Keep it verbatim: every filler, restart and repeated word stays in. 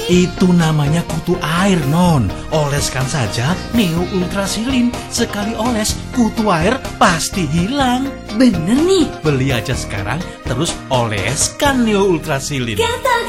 Itu namanya kutu air, Non. Oleskan saja Neo Ultrasilin. Sekali oles, kutu air pasti hilang. Bener nih. Beli aja sekarang, terus oleskan Neo Ultrasilin. Kata